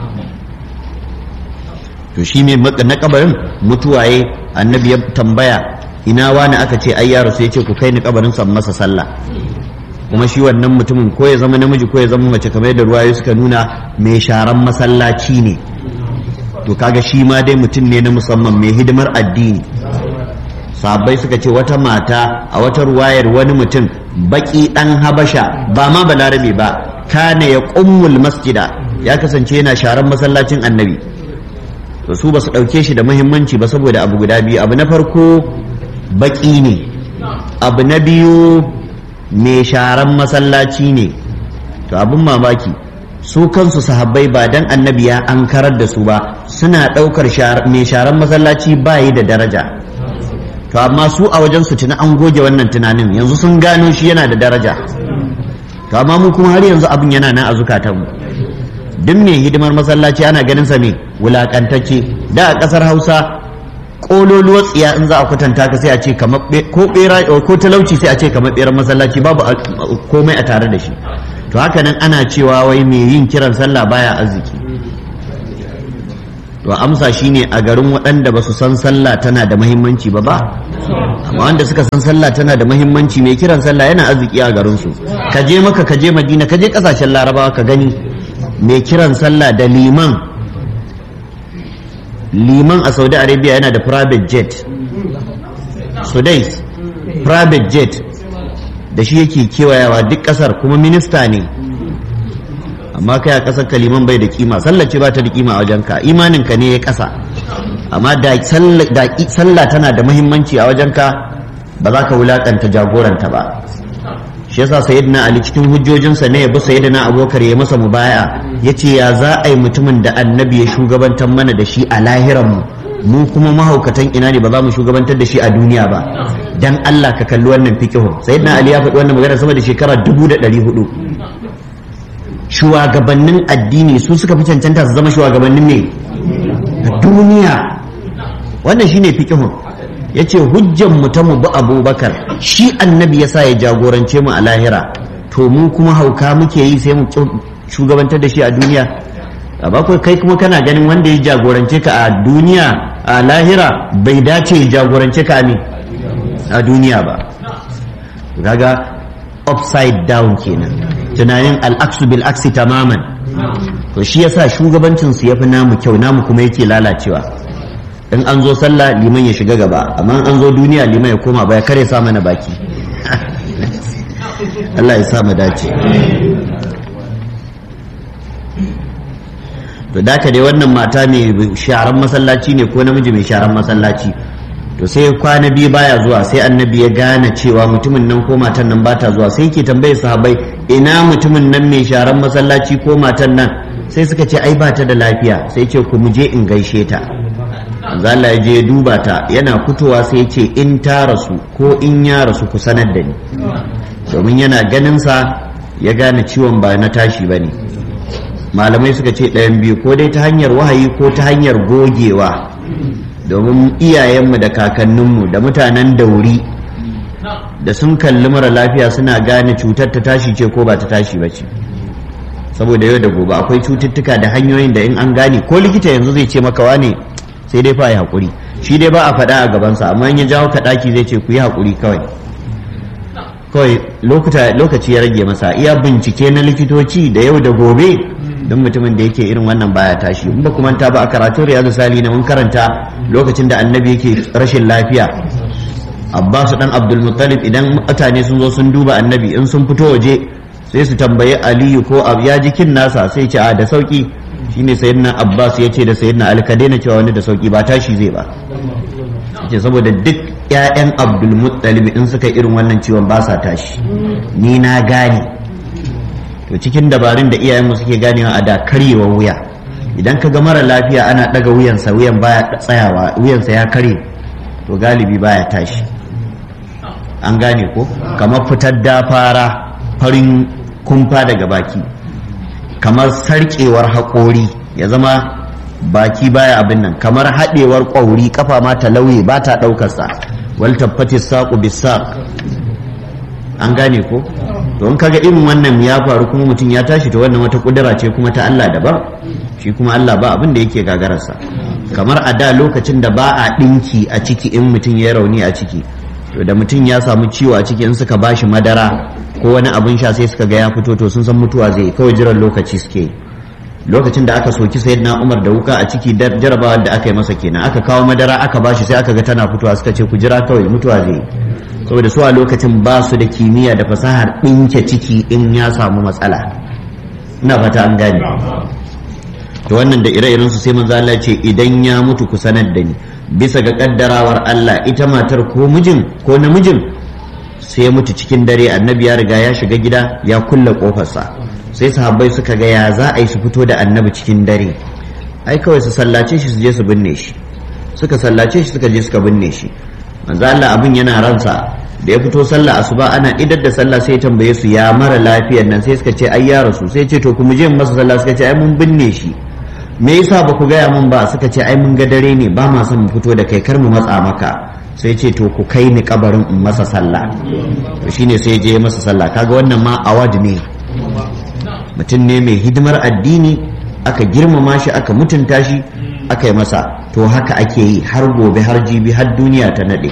To shi ne na kabarin mutuwaye, annabi ya tambaya ina wani, aka ce ai yaro, sai ya ce ku kai ni kabarin sa masa sallah. Kuma shi wannan mutumin ko ya zama namiji ko ya zama mace, kamar yadda ruwayo suka nuna, mai sharan masallaci ne. To kaga shi ma dai mutum ne na musamman, mai hidimar addini. Sahabbai suka ce wata mata a wata ruwayar, wani mutum baki dan Habasha, ba ma balarabe ba, kana ya qummul masjida, ya kasance yana sharan masallacin annabi. To su ba su dauke shi da muhimmanci ba saboda abu guda biyu. Abu na farko baki ne, abu na biyu mai sharan masallaci ne. To abin mamaki, su kansu sahabbai ba dan annabi ya ankarar da su ba, suna daukar mai sharan masallaci bayi da daraja. To amma su a wajen su tuna an goge wannan tunanin, yanzu sun gano shi yana da daraja. To amma mu kuma har yanzu abin yana nan a zukatanmu. Duk mai hidimar masallaci ana ganin sa mai wulakantacce. Da a kasar Hausa kololuwar tsiya in za a kwatanta ka sai a ce kamar ko bera ko talauci, sai a ce kamar beran masallaci, babu komai a tare da shi. To haka nan ana cewa wai mai yin kiran sallah baya arziki. To amsa shine a garin waɗanda ba su san sallah tana da muhimmanci ba ba, amma wanda suka san sallah tana da muhimmanci, mai kiran sallah yana arziki a garin su. Ka je Makka, ka je Madina, ka je kasashen Larabawa ka gani mai kiran sallah da liman. Liman a Saudi Arabia yana da private jet, Sudais private jet, da shi yake kewayawa duk kasar, kuma minista ne. amma kai a ƙasar kaliman bai da kima sallah ce ba ta da kima a wajenka imaninka ne ya ƙasa amma da sallah tana da muhimmanci a wajenka ba za ka wulakanta jagoranta ba shi yasa sayyidina ali cikin hujjojinsa ne ya bi sayyidina abubakar ya masa mubaya yace ya za a yi mutumin da annabi ya shugabantar mana da shi a lahiran mu mu kuma mahaukatan ina ne ba za mu shugabantar da shi a duniya ba dan Allah ka kalli wannan fiqhun sayyidina ali ya faɗi wannan magana sama da shekara dubu da ɗari hudu shugabannin addini su suka fi cancanta su zama shugabannin ne duniya wannan shine fiqhun yace hujjan mu ta mu bi abubakar shi annabi yasa ya jagorance mu a lahira to mu kuma hauka muke yi sai mu shugabantar da shi a duniya amma kai kuma kana ganin wanda ya jagorance ka a duniya a lahira bai dace ya jagorance ka a duniya ba kaga upside down kenan tunanin al'aksu bil aksi tamaman to shi yasa shugabancin su yafi namu kyau namu kuma yake lalacewa in an zo sallah liman ya shiga gaba amma an zo duniya liman ya koma baya kare sa mana baki Allah ya sa mu dace to da ka dai wannan mata mai sharan masallaci ne ko namiji mai sharan masallaci to sai kwana biyu baya zuwa sai annabi ya gane cewa mutumin nan ko matan nan bata zuwa sai yake tambaye sahabbai ina mutumin nan mai sharan masallaci ko matan nan sai suka ce ai bata da lafiya sai ce ku muje in gaishe ta Allah ya je duba ta yana fitowa sai ya ce in ta rasu ko in ya rasu ku sanar da ni domin yana ganin sa ya gane ciwon ba na tashi bane malamai suka ce ɗayan biyu ko dai ta hanyar wahayi ko ta hanyar gogewa domin iyayenmu da kakanninmu da mutanen dauri da sun kalli mara lafiya suna gane cutar ta tashi ce ko ba ta tashi ba ce saboda yau da gobe akwai cututtuka da hanyoyin da in an gane ko likita yanzu zai ce maka wane sai dai fa yi haƙuri shi dai ba a faɗa a gabansa amma in ya jawo ka ɗaki zai ce ku yi haƙuri kawai kawai lokaci ya rage masa iya bincike na likitoci da yau da gobe don mutumin da yake irin wannan baya tashi in ba kuma ta ba a karatun riyadu sali na mun karanta lokacin da annabi yake rashin lafiya abbasu dan abdul muttalib idan mutane sun zo sun duba annabi in sun fito waje sai su tambayi aliyu ko ya jikin nasa sai ce a da sauki shine sayyidina abbas ya ce da sayyidina ali ka daina cewa wani da sauki ba tashi zai ba ce saboda duk ƴaƴan abdul muttalib in suka irin wannan ciwon ba sa tashi ni na gane to cikin dabarun da iyayenmu suke ganewa a da karyewar wuya idan ka ga mara lafiya ana daga wuyansa wuyan baya tsayawa wuyansa ya karye to galibi baya tashi an gane ko kamar fitar da fara farin kumfa daga baki kamar sarkewar haƙori ya zama baki baya abin nan kamar haɗewar ƙwauri kafa ma ta lauye ba ta ɗaukarsa wal tabbati saƙu bisaq an gane ko to in kaga irin wannan ya faru kuma mutum ya tashi to wannan wata kudura ce kuma ta Allah daban shi kuma Allah ba abin da yake gagararsa kamar a da lokacin da ba a ɗinki a ciki in mutum ya rauni a ciki to da mutum ya samu ciwo a ciki in suka bashi madara ko wani abin sha sai suka ga ya fito to sun san mutuwa zai kawai jiran lokaci suke lokacin da aka soki sayyidina Umar da wuka a ciki jarabawa da aka yi masa kenan aka kawo madara aka bashi sai aka ga tana fitowa suka ce ku jira kawai mutuwa zai saboda su a lokacin ba su da kimiyya da fasahar ɗinke ciki in ya samu matsala ina fata an gane to wannan da ire-iren su sai manzo Allah ce idan ya mutu ku sanar da ni bisa ga kaddarawar Allah ita matar ko mijin ko namijin sai mutu cikin dare annabi ya riga ya shiga gida ya kulle kofarsa sai sahabbai suka ga ya za a yi su fito da annabi cikin dare ai kawai su sallace shi su je su binne shi suka sallace shi suka je suka binne shi manzo Allah abin yana ransa da ya fito sallah asuba ana idar da sallah sai ya tambaye su ya mara lafiyar nan sai suka ce ai ya rasu sai ce to kuma je masa sallah suka ce ai mun binne shi me yasa ba ku gaya mun ba suka ce ai mun ga dare ne ba ma son mu fito da kai kar mu matsa maka sai ce to ku kai ni kabarin in masa sallah to shine sai je masa sallah kaga wannan ma awad ne mutum ne mai hidimar addini aka girmama shi aka mutunta shi aka yi masa to haka ake yi har gobe har jibi har duniya ta nade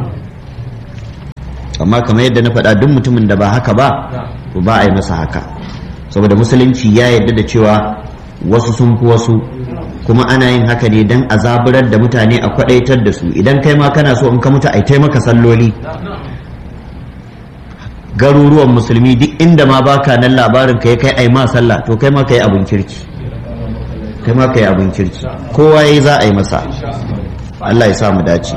amma kamar yadda na faɗa duk mutumin da ba haka ba to ba a yi masa haka saboda musulunci ya yarda da cewa wasu sun fi wasu kuma ana yin haka ne don a zaburar da mutane a kwadaitar da su idan kai ma kana so in ka mutu ai taimaka salloli garuruwan musulmi duk inda ma baka nan labarin ka ya kai ai ma sallah to kai ma kai abin kirki kai ma kai abin kirki kowa yayi za a yi masa Allah ya sa mu dace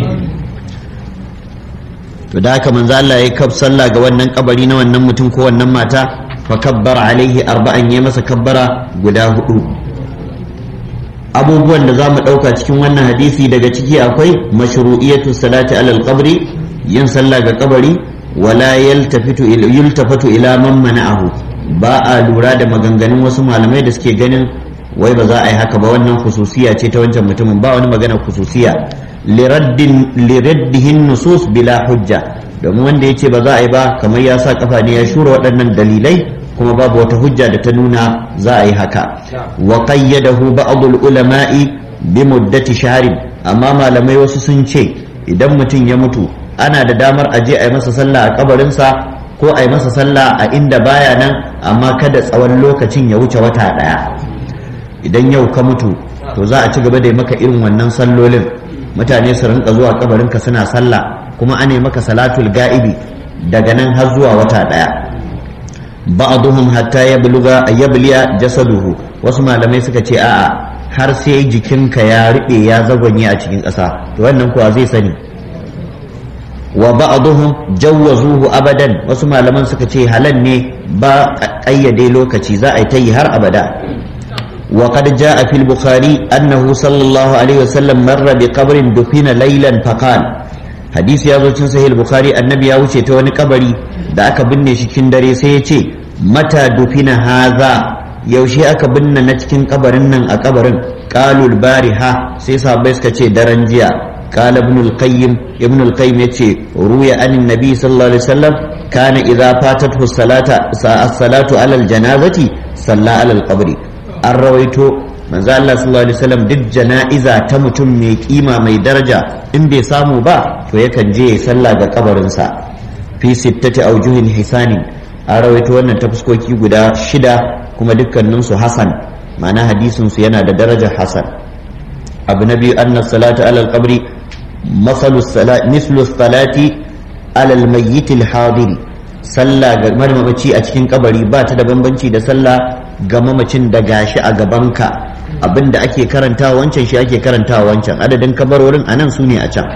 to da haka manzo Allah ya kaf sallah ga wannan kabari na wannan mutum ko wannan mata fa kabbara alaihi arba'an ya masa kabbara guda hudu. Abubuwan da zamu dauka cikin wannan hadisi daga ciki akwai mashru'iyatu salati alal qabri, yin sallah ga kabari, wala yaltafitu ila yultafatu ila man mana'ahu, ba a lura da maganganun wasu malamai da suke ganin wai ba za a yi haka ba, wannan khususiya ce ta wancan mutumin, ba wani magana khususiya liraddihin nusus bila hujja, domin wanda ya ce ba za a yi ba kamar ya sa kafa ne ya shura waɗannan dalilai kuma babu wata hujja da ta nuna za a yi haka. Wa qayyadahu ba'dul ulama'i bi muddati shahrin, amma malamai wasu sun ce idan mutum ya mutu ana da damar aje a yi masa sallah a kabarinsa ko a yi masa sallah a inda baya nan, amma kada tsawon lokacin ya wuce wata ɗaya. Idan yau ka mutu to za a ci gaba da maka irin wannan sallolin, mutane su rinka zuwa kabarinka suna sallah kuma ane maka salatul ga'ibi daga nan har zuwa wata daya. Ba'dhum hatta yabluga yabliya jasaduhu, wasu malamai suka ce a'a har sai jikinka ya riɓe ya zagwanye a cikin ƙasa, to wannan kuwa zai sani. Wa ba'dhum jawwazuhu abadan, wasu malaman suka ce halal ne ba ƙayyade lokaci, za a yi ta yi har abada. وقد جاء في البخاري أنه صلى الله عليه وسلم مر بقبر دفن ليلا فقال، حديث يازو cikin sahih al-bukhari, annabi ya wuce ta wani kabari da aka binne shi cikin dare sai ya ce mata dufina haza, yaushe aka binne na cikin kabarin nan a kabarin? qalul bariha, sai sahabbai suka ce daren jiya. qala ibn al-qayyim ibn al-qayyim yace ruya anin nabi sallallahu alaihi wasallam kana idza fatathu salata as-salatu ala al-janazati salla ala al-qabri, an rawaito manzo Allah sallallahu alaihi wasallam duk jana'iza ta mutum mai kima mai daraja in bai samu ba to yakan je ya sallah ga kabarin sa. Fi sittati awjuhin hisanin, an rawaito wannan ta fuskoki guda shida kuma dukkanin su hasan, ma'ana hadisin su yana da darajar hasan. Abu na biyu, anna salatu ala al-qabri masalu salati mislu salati ala al-mayyit al-hadir, sallah ga mamaci a cikin kabari ba ta da bambanci da sallah ga mamacin da gashi a gabanka, abinda ake karantawa wancan shi ake karantawa wancan, adadin kabarorin anan su ne a can.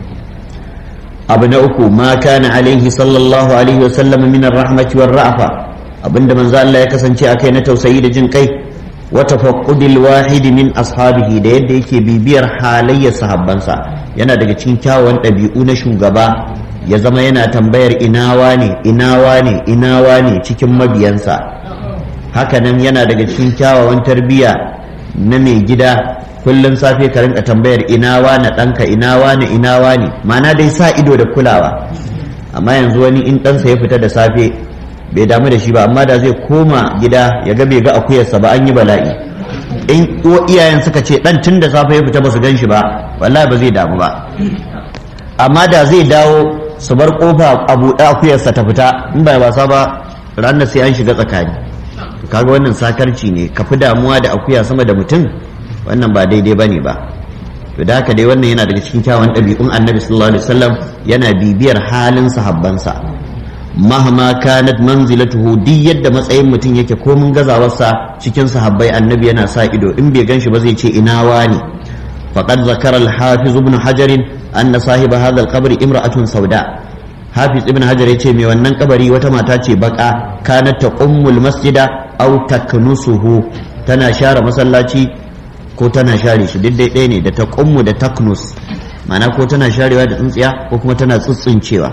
Abu na uku, ma kana alaihi sallallahu alaihi wa sallam min ar-rahmati war-ra'fa, abinda manzo Allah ya kasance akai na tausayi da jin kai, wa tafaqqudil wahid min ashabihi, da yadda yake bibiyar halayyar sahabbansa. Yana daga cikin kyawawan ɗabi'u na shugaba ya zama yana tambayar inawa ne inawa ne inawa ne cikin mabiyansa. Hakanan yana daga cikin kyawawan tarbiyya na mai gida, kullum safe ka rinka tambayar inawa na ɗanka inawa ne inawa ne, ma'ana dai sa ido da kulawa. Amma yanzu wani in ɗansa ya fita da safe bai damu da shi ba, amma da zai koma gida ya ga bai ga akuyarsa ba an yi bala'i. In ko iyayen suka ce ɗan tun da safe ya fita ba su gan shi ba, wallahi ba zai damu ba. Amma da zai dawo su bar kofa a buɗe akuyarsa ta fita, in ba wasa ba ranar sai an shiga tsakani. Kaga wannan sakarci ne, ka fi damuwa da akuya sama da mutum, wannan ba daidai bane ba. To da haka dai wannan yana daga cikin kyawun ɗabi'un annabi sallallahu alaihi wasallam, yana bibiyar halin sahabbansa. Mahama kanat manzilatuhu, duk yadda matsayin mutum yake ko mun gazawarsa cikin sahabbai, annabi yana sa ido, in bai ganshi ba zai ce ina wani. Faqad zakara al-hafiz ibn hajar anna sahiba hadha al-qabr imra'atun sauda. Hafiz ibn hajar yace mai wannan kabari wata mata ce baka, kanat taqummul masjida aw taknusuhu, tana share masallaci ko tana share shi, duk dai ɗaya ne da taqummu da taknus, ma'ana ko tana sharewa da tsintsiya ko kuma tana tsitsincewa.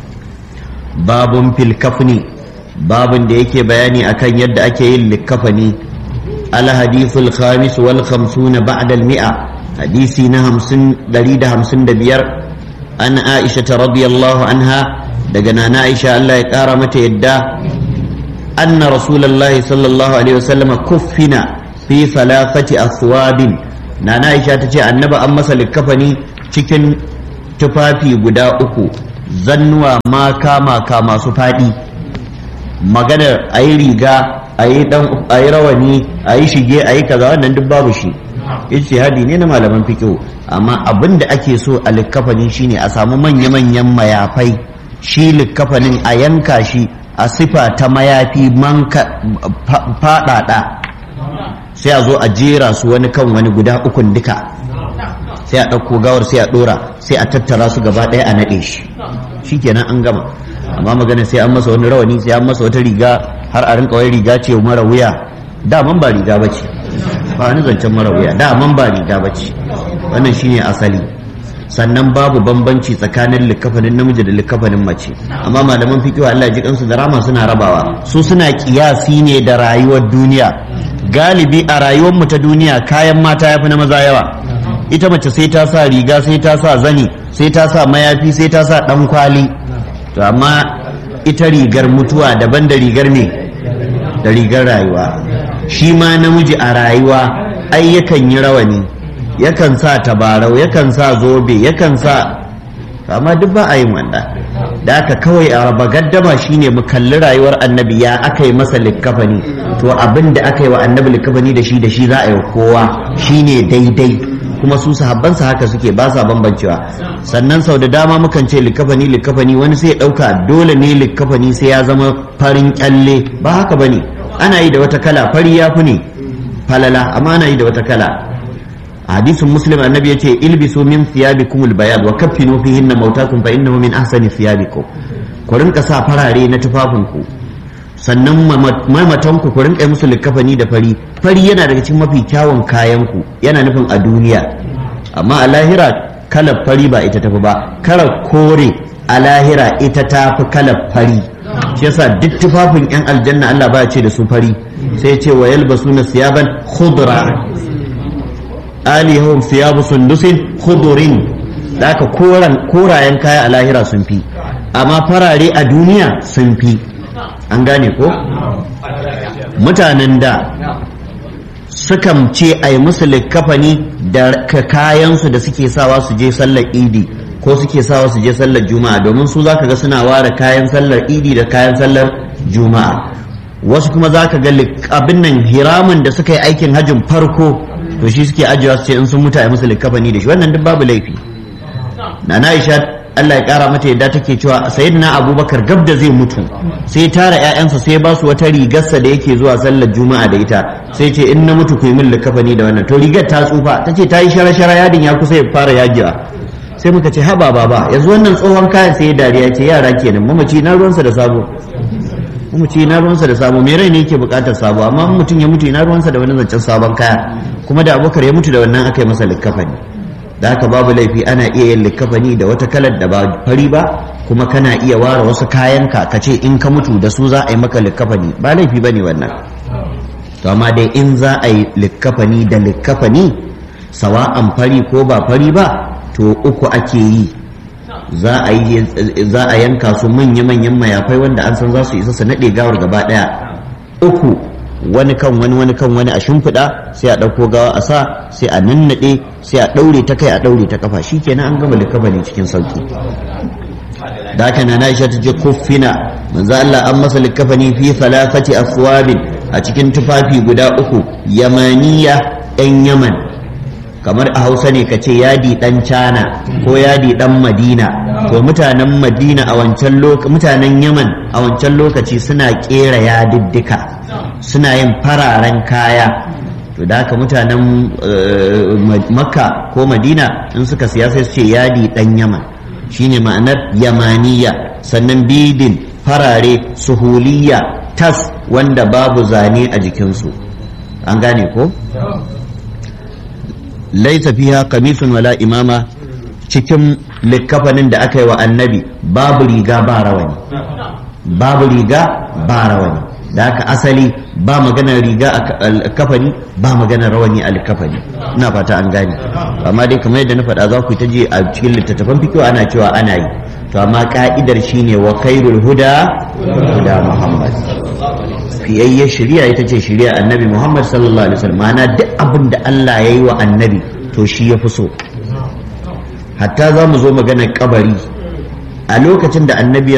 Babun fil kafni, babun da yake bayani akan yadda ake yin likafani. Al hadithul khamis wal khamsuna ba'da al mi'a, hadisi na hamsin ɗari da hamsin da biyar. An Aisha radiyallahu anha, daga nana Aisha Allah ya kara mata yadda, anna rasulullahi sallallahu alaihi wasallam kuffina fi thalathati aswabin, nana Aisha tace annaba an masa likafani cikin tufafi guda uku, zannuwa maka maka masu faɗi. Maganar a yi riga, a yi rawani, a yi shige, a yi kaza, wannan duk babu shi, ijtihadi ne na malaman fiqh. Amma abin da ake so a likafani shine a samu manya-manyan mayafai shi likkafanin a yanka shi a sifa ta mayafi manka faɗaɗa, sai a zo a jera su wani kan wani guda ukun duka, sai a ɗauko gawar sai a ɗora, sai a tattara su gaba ɗaya a naɗe shi, shikenan an gama. Amma magana sai an masa wani rawani, sai an masa wata riga, har a rinka wai riga ce mara wuya, daman ba riga bace, ba wani zancen mara wuya, daman ba riga bace. Wannan shine asali. Sannan babu bambanci tsakanin likkafanin namiji da likkafanin mace, amma malaman fiqh Allah ji kansu da rama suna rabawa, su suna kiyasi ne da rayuwar duniya. Galibi a rayuwar mu ta duniya kayan mata yafi na maza yawa. Ita mace sai ta sa riga, sai ta sa zani, sai ta sa mayafi, sai ta sa dan kwali. To amma ita rigar mutuwa daban da rigar me da rigar rayuwa. Shi ma namiji a rayuwa ai yakan yi rawani, yakan sa tabarau, yakan sa zobe, yakan sa, amma duk ba a yin wanda. Da aka kawai a raba gaddama shine mu kalli rayuwar annabi ya aka yi masa likkafani, to abin da aka yi wa annabi likkafani da shi da shi za a yi kowa shine daidai, kuma su sahabbansa haka suke ba sa bambancewa. Sannan sau da dama mukan ce likkafani likkafani, wani sai ya dauka dole ne likkafani sai ya zama farin kyalle, ba haka bane. Ana yi da wata kala, fari ya fi ne falala, amma ana yi da wata kala. hadisin muslim annabi yace ilbisu min thiyabikum albayad wa kaffinu fihinna mautakum fa innahu min ahsani thiyabikum, ku rinka sa farare na tufafinku, sannan mamatanku ku rinka musu likafani da fari. Fari yana daga cikin mafi kyawun kayanku, yana nufin a duniya, amma a lahira kalar fari ba ita tafi ba, kalar kore a lahira ita tafi kalar fari. Shi yasa duk tufafin yan aljanna Allah ba ya ce da su fari, sai ya ce wa yalbasuna siyaban khudra alihum siyabu sundusin khudurin. Da aka korayen kaya a lahira sun fi, amma farare a duniya sun fi. An gane ko? Mutanen da sukan ce a yi musu likafani da kayansu da suke sawa su je sallar idi ko suke sawa su je sallar juma'a, domin su zaka ga suna ware kayan sallar idi da kayan sallar juma'a. Wasu kuma zaka ga abin nan hiramin da suka yi aikin hajjin farko, to shi suke ajiyewa su ce in sun mutu a musu likafani da shi. Wannan duk babu laifi. Nana Aisha Allah ya kara mata yadda take cewa sayyidina Abubakar gab da zai mutu sai tara ƴaƴansa sai ba su wata rigarsa da yake zuwa sallar juma'a da ita, sai ce in na mutu ku yi min likafani da wannan. To rigar ta tsufa, tace ta yi shara-shara, yadin ya kusa ya fara yagiwa. Sai muka ce haba baba, yanzu wannan tsohon kayan sai ya dariya ce yara kenan, mamaci na ruwansa da sabo, mamaci na ruwansa da sabo, me rai ne yake bukatar sabo, amma mutum ya mutu ina ruwansa da wani zancen sabon kaya. Kuma da Abubakar ya mutu da wannan aka yi masa likafani. Da haka babu laifi, ana iya yin likafani da wata kalar da ba fari ba, kuma kana iya ware wasu kayanka ka ce in ka mutu da su za a yi maka likafani, ba laifi bane wannan. To amma dai in za a yi likafani da likafani sawa'an fari ko ba fari ba, to uku ake yi. Za a yi za a yanka su manya-manyan mayafai wanda an san za su isa su naɗe gawar gaba ɗaya. Uku, wani kan wani wani kan wani a shimfiɗa, sai a ɗauko gawa a sa, sai a nannaɗe, sai a ɗaure ta kai a ɗaure ta kafa, shi kenan an gama likafani cikin sauki. Da haka na Aisha ta ce kuffina, manzo Allah an masa likafani fi thalathati aswabin, a cikin tufafi guda uku, yamaniya ɗan Yaman, kamar a Hausa ne ka ce yadi ɗan Cana ko yadi ɗan Madina. To mutanen Madina a wancan lokaci, mutanen Yaman a wancan lokaci suna ƙera yadiddika, suna yin fararen kaya. To da haka mutanen Makka ko Madina in suka siya sai su ce yadi ɗan Yaman, shine ma'anar yamaniya. Sannan bidin farare, suhuliya tas wanda babu zane a jikinsu. An gane ko? Laisa fiha qamisun wala imama, cikin likkafanin da aka yi wa annabi babu riga ba rawani, babu riga ba rawani. Da haka asali ba maganar riga a kafani, ba maganar rawani a likafani. Ina fata an gane. Amma dai kamar yadda na faɗa za ku ta je a cikin littattafan fikiyo ana cewa ana yi, to amma ka'idar shine wa khairul huda huda Muhammad, fiyayyar shari'a ita ce shari'a annabi Muhammad sallallahu alaihi wasallam. Ma'ana duk abin da Allah ya yi wa annabi to shi ya fi so. Hatta za mu zo maganar kabari, a lokacin da annabi